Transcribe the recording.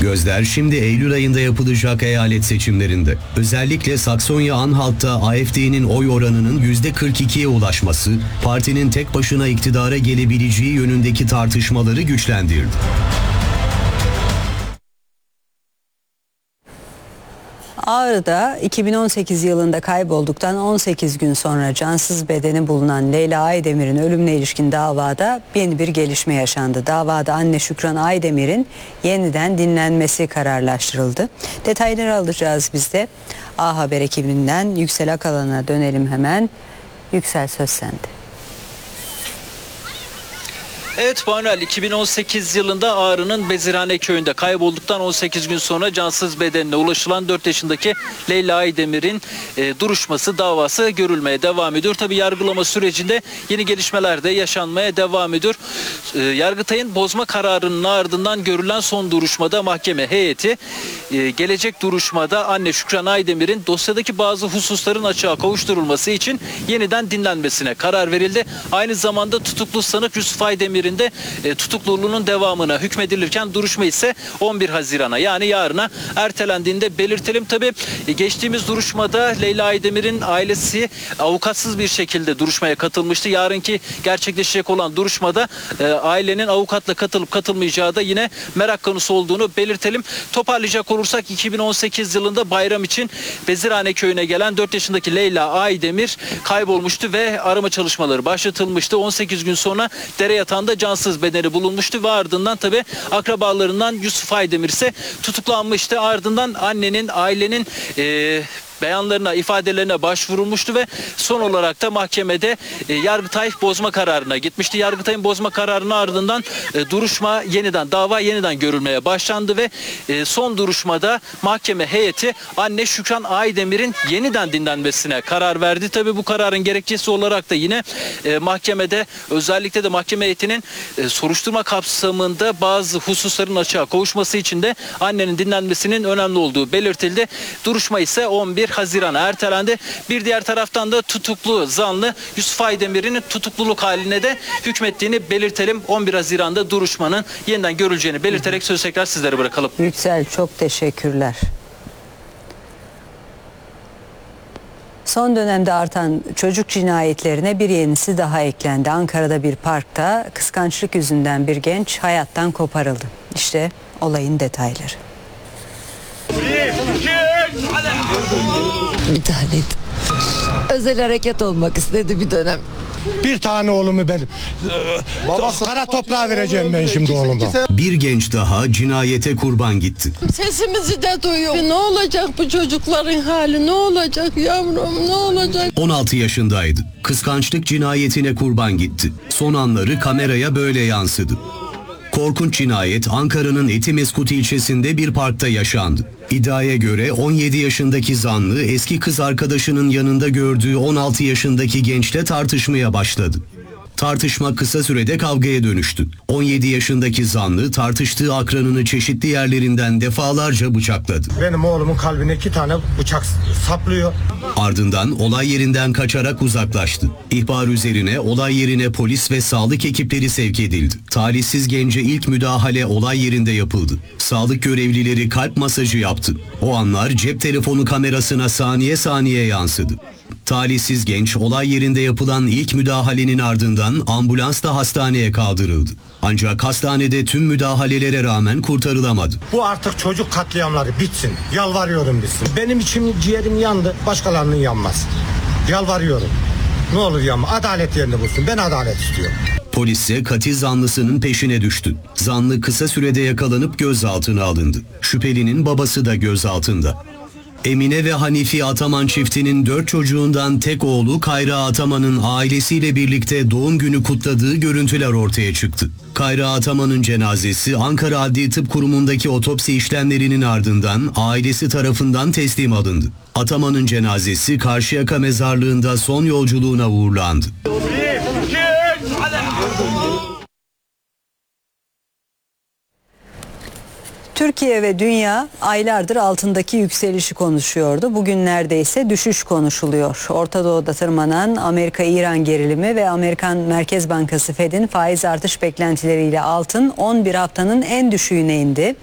Gözler şimdi Eylül ayında yapılacak eyalet seçimlerinde. Özellikle Saksonya-Anhalt'ta AfD'nin oy oranının %42'ye ulaşması, partinin tek başına iktidara gelebileceği yönündeki tartışmaları güçlendirdi. Ağrı'da 2018 yılında kaybolduktan 18 gün sonra cansız bedeni bulunan Leyla Aydemir'in ölümüne ilişkin davada yeni bir gelişme yaşandı. Davada anne Şükran Aydemir'in yeniden dinlenmesi kararlaştırıldı. Detayları alacağız biz de. A Haber ekibinden Yüksel Akalan'a dönelim hemen. Yüksel, söz sende. Evet Manuel, 2018 yılında Ağrı'nın Bezirhane köyünde kaybolduktan 18 gün sonra cansız bedenine ulaşılan 4 yaşındaki Leyla Aydemir'in duruşması, davası görülmeye devam ediyor. Tabii yargılama sürecinde yeni gelişmeler de yaşanmaya devam ediyor. Yargıtay'ın bozma kararının ardından görülen son duruşmada mahkeme heyeti gelecek duruşmada anne Şükran Aydemir'in dosyadaki bazı hususların açığa kavuşturulması için yeniden dinlenmesine karar verildi. Aynı zamanda tutuklu sanık Yusuf Aydemir'in de tutukluluğunun devamına hükmedilirken duruşma ise 11 Haziran'a yani yarına ertelendiğinde belirtelim. Tabii geçtiğimiz duruşmada Leyla Aydemir'in ailesi avukatsız bir şekilde duruşmaya katılmıştı. Yarınki gerçekleşecek olan duruşmada ailenin avukatla katılıp katılmayacağı da yine merak konusu olduğunu belirtelim. Toparlayacak olursak 2018 yılında bayram için Bezirhane köyüne gelen 4 yaşındaki Leyla Aydemir kaybolmuştu ve arama çalışmaları başlatılmıştı. 18 gün sonra dere yatağında cansız bedeni bulunmuştu ve ardından tabi akrabalarından Yusuf Aydemir ise tutuklanmıştı. Ardından annenin, ailenin beyanlarına, ifadelerine başvurulmuştu ve son olarak da mahkemede Yargıtay bozma kararına gitmişti. Yargıtay'ın bozma kararının ardından dava yeniden görülmeye başlandı ve son duruşmada mahkeme heyeti anne Şükran Aydemir'in yeniden dinlenmesine karar verdi. Tabii bu kararın gerekçesi olarak da yine mahkemede, özellikle de mahkeme heyetinin soruşturma kapsamında bazı hususların açığa kavuşması için de annenin dinlenmesinin önemli olduğu belirtildi. Duruşma ise 11 Haziran'a ertelendi. Bir diğer taraftan da tutuklu zanlı Yusuf Aydemir'in tutukluluk haline de hükmettiğini belirtelim. 11 Haziran'da duruşmanın yeniden görüleceğini belirterek sözü tekrar sizlere bırakalım. Yüksel, çok teşekkürler. Son dönemde artan çocuk cinayetlerine bir yenisi daha eklendi. Ankara'da bir parkta kıskançlık yüzünden bir genç hayattan koparıldı. İşte olayın detayları. Bir tane özel hareket olmak istedi bir dönem. Bir tane oğlumu ben kara toprağa vereceğim ben şimdi oğluma. Bir genç daha cinayete kurban gitti. Sesimizi de duyuyor. Ne olacak bu çocukların hali? Ne olacak yavrum? Ne olacak? 16 yaşındaydı. Kıskançlık cinayetine kurban gitti. Son anları kameraya böyle yansıdı. Korkunç cinayet Ankara'nın Etimeskut ilçesinde bir parkta yaşandı. İddiaya göre 17 yaşındaki zanlı eski kız arkadaşının yanında gördüğü 16 yaşındaki gençle tartışmaya başladı. Tartışma kısa sürede kavgaya dönüştü. 17 yaşındaki zanlı tartıştığı akranını çeşitli yerlerinden defalarca bıçakladı. Benim oğlumun kalbine 2 tane bıçak saplıyor. Ardından olay yerinden kaçarak uzaklaştı. İhbar üzerine olay yerine polis ve sağlık ekipleri sevk edildi. Talihsiz gence ilk müdahale olay yerinde yapıldı. Sağlık görevlileri kalp masajı yaptı. O anlar cep telefonu kamerasına saniye saniye yansıdı. Talihsiz genç olay yerinde yapılan ilk müdahalenin ardından ambulansla hastaneye kaldırıldı. Ancak hastanede tüm müdahalelere rağmen kurtarılamadı. Bu artık çocuk katliamları bitsin. Yalvarıyorum bitsin. Benim içim ciğerim yandı. Başkalarının yanmaz. Yalvarıyorum. Ne olur yanma. Adalet yerini bulsun. Ben adalet istiyorum. Polis ise katil zanlısının peşine düştü. Zanlı kısa sürede yakalanıp gözaltına alındı. Şüphelinin babası da gözaltında. Emine ve Hanifi Ataman çiftinin 4 çocuğundan tek oğlu Kayra Ataman'ın ailesiyle birlikte doğum günü kutladığı görüntüler ortaya çıktı. Kayra Ataman'ın cenazesi Ankara Adli Tıp Kurumu'ndaki otopsi işlemlerinin ardından ailesi tarafından teslim alındı. Ataman'ın cenazesi Karşıyaka mezarlığında son yolculuğuna uğurlandı. Türkiye ve dünya aylardır altındaki yükselişi konuşuyordu. Bugün neredeyse düşüş konuşuluyor. Orta Doğu'da tırmanan Amerika-İran gerilimi ve Amerikan Merkez Bankası Fed'in faiz artış beklentileriyle altın 11 haftanın en düşüğüne indi.